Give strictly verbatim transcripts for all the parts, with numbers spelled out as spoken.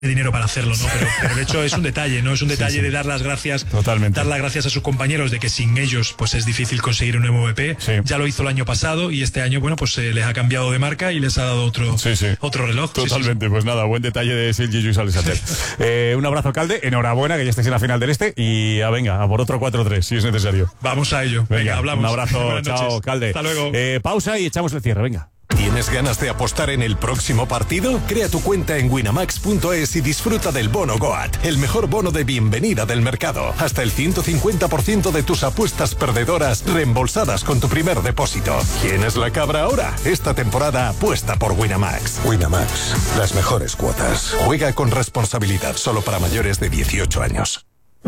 dinero para hacerlo, ¿no? Pero, pero de hecho es un detalle, ¿no? Es un detalle sí, sí. de dar las gracias, Totalmente. dar las gracias a sus compañeros de que sin ellos pues es difícil conseguir un M V P. Sí. Ya lo hizo el año pasado y este año, bueno, pues eh, les ha cambiado de marca y les ha dado otro, sí, sí. otro reloj. Totalmente, sí, sí. Pues nada, buen detalle de Sergi Lluís Alexander. eh, un abrazo, alcalde, enhorabuena que ya estés en la final del Este y a venga, a por otro cuatro tres si es necesario. Vamos a ello. Venga, venga hablamos. Un abrazo, chao, alcalde. Hasta luego. Eh, pausa y echamos el cierre, venga. ¿Tienes ganas de apostar en el próximo partido? Crea tu cuenta en winamax punto es y disfruta del bono Goat, el mejor bono de bienvenida del mercado. Hasta el ciento cincuenta por ciento de tus apuestas perdedoras reembolsadas con tu primer depósito. ¿Quién es la cabra ahora? Esta temporada apuesta por Winamax. Winamax, las mejores cuotas. Juega con responsabilidad, solo para mayores de dieciocho años.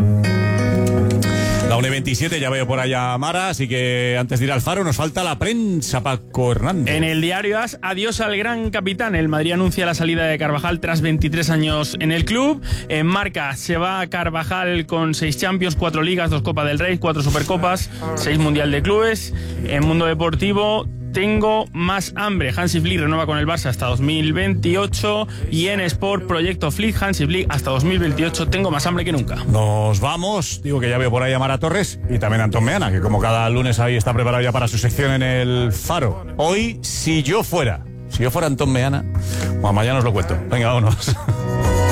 La una y veintisiete, ya veo por allá a Mara, así que antes de ir al Faro nos falta la prensa, Paco Hernández. En el diario As, adiós al gran capitán. El Madrid anuncia la salida de Carvajal tras veintitrés años en el club. En Marca se va Carvajal con seis Champions, cuatro Ligas, dos Copa del Rey, cuatro Supercopas, seis Mundial de Clubes. En Mundo Deportivo, tengo más hambre. Hansi Flick renueva con el Barça hasta dos mil veintiocho. Y en Sport, proyecto Flick, Hansi Flick hasta dos mil veintiocho. Tengo más hambre que nunca. Nos vamos. Digo que ya veo por ahí a Mara Torres y también a Antón Meana, que como cada lunes ahí está preparado ya para su sección en el Faro. Hoy, si yo fuera, si yo fuera Antón Meana, bueno, mañana os lo cuento. Venga, vámonos.